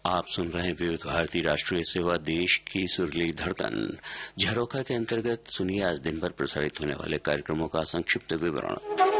आप सुन रहे हैं विविध भारती राष्ट्रीय सेवा, देश की सुरीली धड़कन। झरोखा के अंतर्गत सुनिए आज दिन भर प्रसारित होने वाले कार्यक्रमों का संक्षिप्त विवरण।